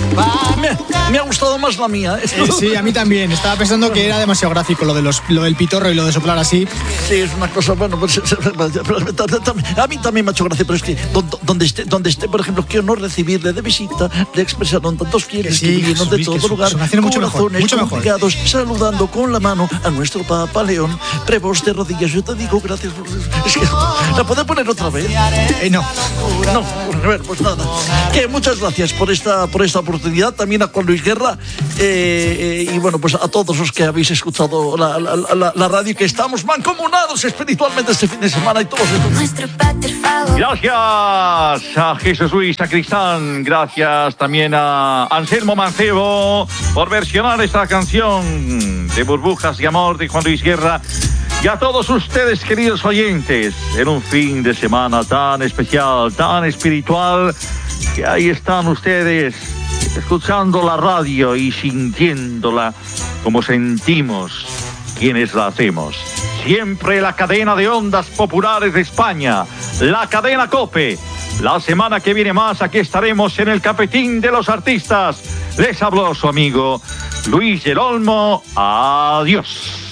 Me ha gustado más la mía. Sí, a mí también. Estaba pensando que era demasiado gráfico lo del pitorro y lo de soplar así. Sí, es una cosa, bueno, pues, a mí también me ha hecho gracia, pero es que donde esté, por ejemplo, qué honor recibirle de visita, le expresaron tantos fieles que vinieron de todo lugar, mucho mejor, congregados, saludando con la mano a nuestro Papa León, prevos de rodillas. Yo te digo gracias. Es que ¿la puede poner otra vez? No, a ver, pues nada. Que muchas gracias por esta oportunidad, también a Juan Luis Guerra, y bueno, pues a todos los que habéis escuchado la radio, que estamos mancomunados espiritualmente este fin de semana y todos estos. Gracias a Jesús Luis Sacristán, gracias también a Anselmo Mancebo por versionar esta canción de Burbujas de Amor de Juan Luis Guerra. Y a todos ustedes, queridos oyentes, en un fin de semana tan especial, tan espiritual, que ahí están ustedes escuchando la radio y sintiéndola como sentimos quienes la hacemos. Siempre la cadena de ondas populares de España, la cadena COPE. La semana que viene más, aquí estaremos en el Cafetín de los Artistas. Les habló su amigo Luis del Olmo. Adiós.